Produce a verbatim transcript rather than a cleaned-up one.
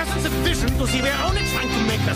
presence of vision to see we're only trying to make the